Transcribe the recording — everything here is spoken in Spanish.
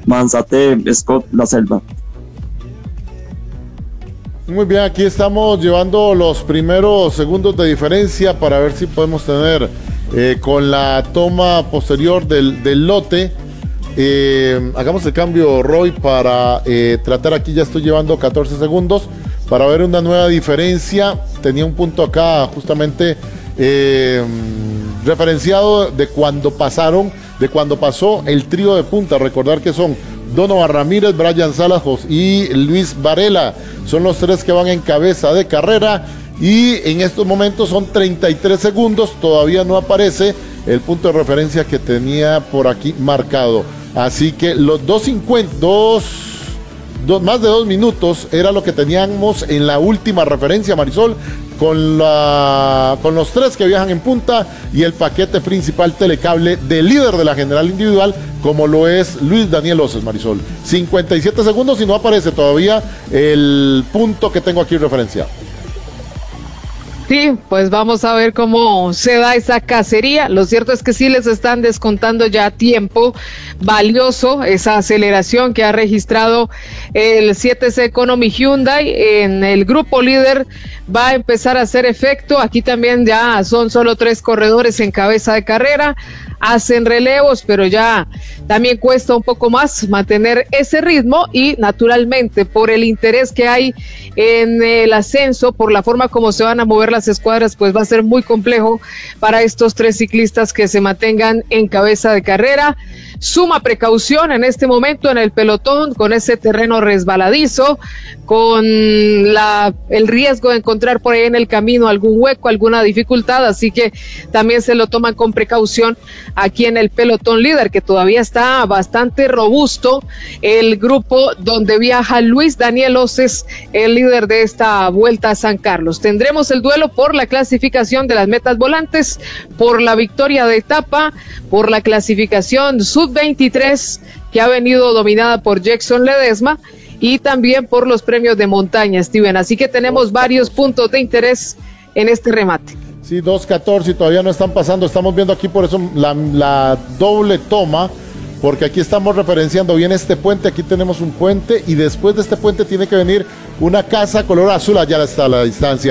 Manzate, Scott, La Selva. Muy bien, aquí estamos llevando los primeros segundos de diferencia para ver si podemos tener con la toma posterior del lote. Hagamos el cambio, Roy, para tratar. Aquí ya estoy llevando 14 segundos para ver una nueva diferencia. Tenía un punto acá justamente referenciado de cuando pasó el trío de punta. Recordar que son Donovan Ramírez, Brian Salas y Luis Varela. Son los tres que van en cabeza de carrera y en estos momentos son 33 segundos. Todavía no aparece el punto de referencia que tenía por aquí marcado. Así que los más de 2 minutos era lo que teníamos en la última referencia, Marisol, con los tres que viajan en punta y el paquete principal telecable del líder de la general individual, como lo es Luis Daniel Oces, Marisol. 57 segundos y no aparece todavía el punto que tengo aquí referenciado. Sí, pues vamos a ver cómo se da esa cacería. Lo cierto es que sí les están descontando ya tiempo valioso, esa aceleración que ha registrado el 7C Economy Hyundai en el grupo líder va a empezar a hacer efecto. Aquí también ya son solo 3 corredores en cabeza de carrera, hacen relevos, pero ya también cuesta un poco más mantener ese ritmo y naturalmente por el interés que hay en el ascenso, por la forma como se van a mover las escuadras, pues va a ser muy complejo para estos 3 ciclistas que se mantengan en cabeza de carrera. Suma precaución en este momento en el pelotón con ese terreno resbaladizo, con el riesgo de encontrar por ahí en el camino algún hueco, alguna dificultad, así que también se lo toman con precaución aquí en el pelotón líder, que todavía está bastante robusto, el grupo donde viaja Luis Daniel Oces, el líder de esta Vuelta a San Carlos. Tendremos el duelo por la clasificación de las metas volantes, por la victoria de etapa, por la clasificación sub-23 que ha venido dominada por Jackson Ledesma y también por los premios de montaña, Steven. Así que tenemos varios puntos de interés en este remate. Sí, 2:14 y todavía no están pasando. Estamos viendo aquí por eso la doble toma, porque aquí estamos referenciando bien este puente. Aquí tenemos un puente y después de este puente tiene que venir una casa color azul. Allá está la distancia.